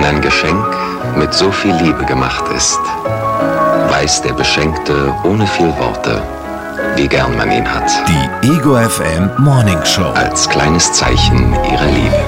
ein Geschenk mit so viel Liebe gemacht ist, weiß der Beschenkte ohne viel Worte, wie gern man ihn hat. Die Ego FM Morning Show. Als kleines Zeichen ihrer Liebe.